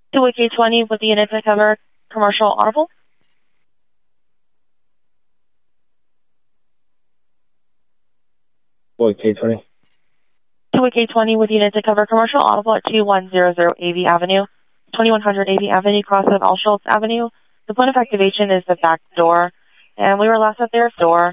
2K20 with the unit to cover commercial audible. 2K20. 2K20 with unit to cover commercial audible at 2100 AV Avenue, 2100 AV Avenue, cross of Alschultz Avenue. The point of activation is the back door, and we were last at their door.